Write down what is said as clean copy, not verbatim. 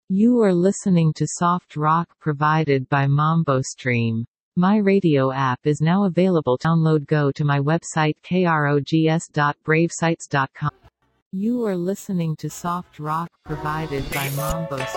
You are listening to soft rock provided by MamboStream. My radio app is now available. Download. Go to my website krogs.bravesites.com. You are listening to soft rock provided by MamboStream.